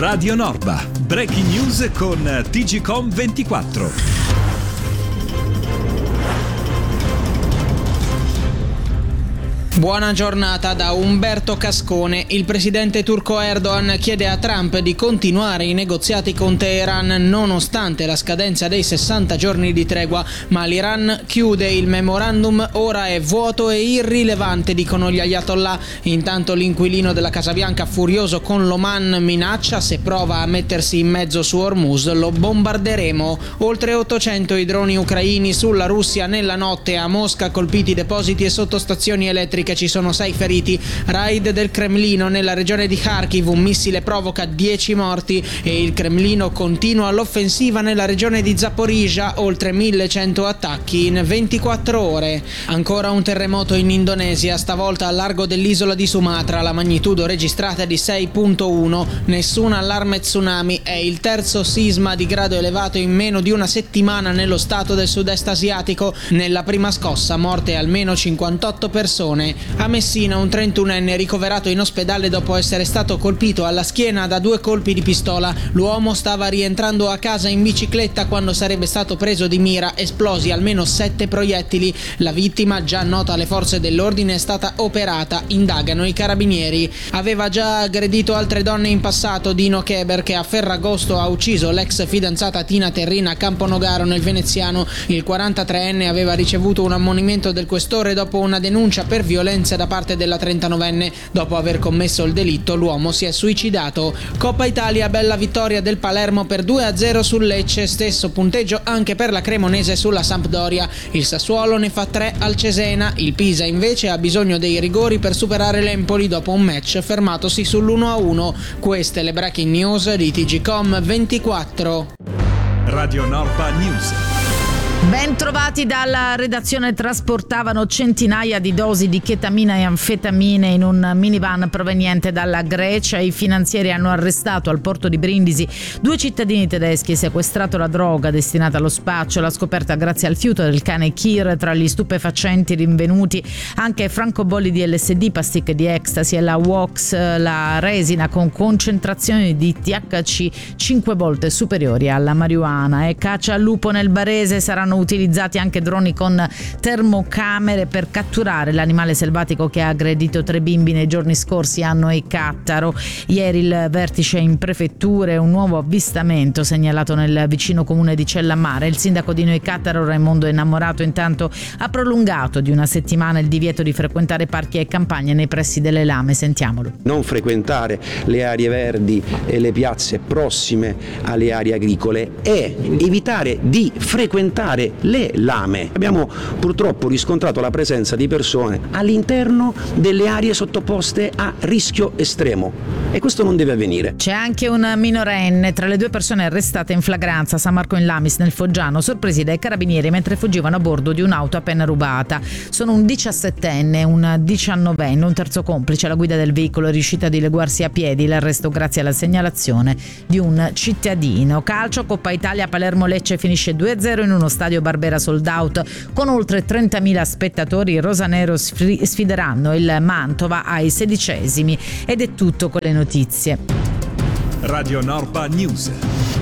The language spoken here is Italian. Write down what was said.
Radio Norba, breaking news con TGcom 24. Buona giornata da Umberto Cascone. Il presidente turco Erdogan chiede a Trump di continuare i negoziati con Teheran nonostante la scadenza dei 60 giorni di tregua, ma l'Iran chiude il memorandum, ora è vuoto e irrilevante, dicono gli ayatollah. Intanto l'inquilino della Casa Bianca, furioso con l'Oman, minaccia: se prova a mettersi in mezzo su Hormuz lo bombarderemo. Oltre 800 i droni ucraini sulla Russia nella notte, a Mosca colpiti depositi e sottostazioni elettriche, ci sono 6 feriti. Raid del Cremlino nella regione di Kharkiv, un missile provoca 10 morti e il Cremlino continua l'offensiva nella regione di Zaporizhzhia, oltre 1100 attacchi in 24 ore. Ancora un terremoto in Indonesia, stavolta a largo dell'isola di Sumatra, la magnitudo registrata di 6.1, nessun allarme tsunami, è il terzo sisma di grado elevato in meno di una settimana nello stato del sud-est asiatico. Nella prima scossa morte almeno 58 persone. A Messina un 31enne ricoverato in ospedale dopo essere stato colpito alla schiena da 2 colpi di pistola. L'uomo stava rientrando a casa in bicicletta quando sarebbe stato preso di mira, esplosi almeno 7 proiettili. La vittima, già nota alle forze dell'ordine, è stata operata, indagano i carabinieri. Aveva già aggredito altre donne in passato Dino Keber, che a Ferragosto ha ucciso l'ex fidanzata Tina Terrina a Camponogaro nel Veneziano. Il 43enne aveva ricevuto un ammonimento del questore dopo una denuncia per violenza da parte della 39enne. Dopo aver commesso il delitto, l'uomo si è suicidato. Coppa Italia, bella vittoria del Palermo per 2-0 sul Lecce, stesso punteggio anche per la Cremonese sulla Sampdoria. Il Sassuolo ne fa 3 al Cesena, il Pisa invece ha bisogno dei rigori per superare l'Empoli dopo un match fermatosi sull'1-1. Queste le breaking news di TGcom 24. Radio Norba News. Ben trovati dalla redazione. Trasportavano centinaia di dosi di chetamina e anfetamine in un minivan proveniente dalla Grecia. I finanzieri hanno arrestato al porto di Brindisi 2 cittadini tedeschi e sequestrato la droga destinata allo spaccio. La scoperta grazie al fiuto del cane Kir. Tra gli stupefacenti rinvenuti anche francobolli di LSD, pasticche di ecstasy e la wax, la resina con concentrazioni di THC 5 volte superiori alla marijuana. E caccia al lupo nel Barese, saranno utilizzati anche droni con termocamere per catturare l'animale selvatico che ha aggredito 3 bimbi nei giorni scorsi a Noi Cattaro. Ieri il vertice in prefetture, un nuovo avvistamento segnalato nel vicino comune di Cellamare. Il sindaco di Noi Cattaro, Raimondo Innamorato, intanto ha prolungato di una settimana il divieto di frequentare parchi e campagne nei pressi delle lame. Sentiamolo. Non frequentare le aree verdi e le piazze prossime alle aree agricole e evitare di frequentare le lame. Abbiamo purtroppo riscontrato la presenza di persone all'interno delle aree sottoposte a rischio estremo e questo non deve avvenire. C'è anche un minorenne tra le 2 persone arrestate in flagranza a San Marco in Lamis nel Foggiano, sorpresi dai carabinieri mentre fuggivano a bordo di un'auto appena rubata. Sono un 17enne, un 19enne, un terzo complice. La guida del veicolo è riuscita a dileguarsi a piedi. L'arresto grazie alla segnalazione di un cittadino. Calcio, Coppa Italia, Palermo-Lecce finisce 2-0 in uno stadio Barbera sold out con oltre 30.000 spettatori. I rosanero sfideranno il Mantova ai 16esimi. Ed è tutto con le notizie. Radio Norba News.